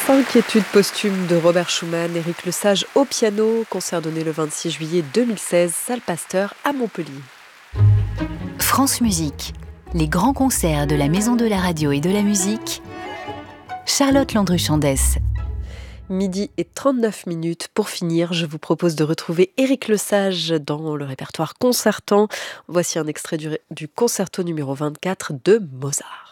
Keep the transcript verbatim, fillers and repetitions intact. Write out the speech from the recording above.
Cinq études posthumes de Robert Schumann, Éric Lesage au piano, concert donné le vingt-six juillet deux mille seize, salle Pasteur à Montpellier. France Musique, les grands concerts de la Maison de la Radio et de la Musique. Charlotte Landru-Chandès. Midi et trente-neuf minutes. Pour finir, je vous propose de retrouver Éric Lesage dans le répertoire concertant. Voici un extrait du, du concerto numéro vingt-quatre de Mozart.